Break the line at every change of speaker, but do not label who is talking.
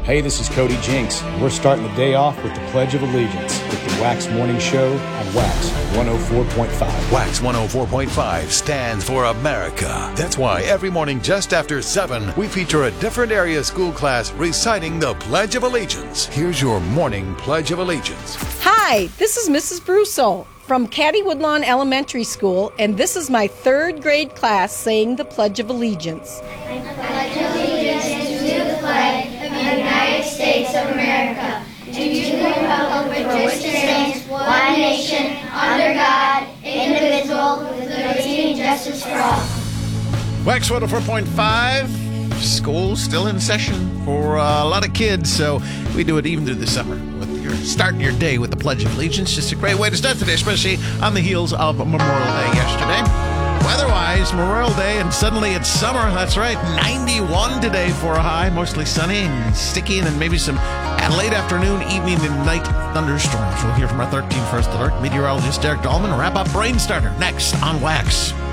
Hey, this is Cody Jinks. We're starting the day off with the Pledge of Allegiance with the Wax Morning Show on Wax 104.5.
Wax 104.5 stands for America. That's why every morning just after 7, we feature a different area school class reciting the Pledge of Allegiance. Here's your morning Pledge of Allegiance.
Hi, this is Mrs. Brusso from Caddy Woodlawn Elementary School, and this is my 3rd grade class saying the Pledge of Allegiance.
I pledge allegiance to the flag of the United States of America, and to the republic for which it stands, one nation, under God, indivisible, with liberty and justice for all.
Wax 104.5, school still in session for a lot of kids, so we do it even through the summer. Starting your day with the Pledge of Allegiance. Just a great way to start the day, especially on the heels of Memorial Day yesterday. Weather-wise, Memorial Day, and suddenly it's summer. That's right, 91 today for a high, mostly sunny and sticky, and then maybe some late afternoon, evening, and night thunderstorms. We'll hear from our 13 First Alert meteorologist Derek Dahlman. Wrap up Brain Starter next on Wax.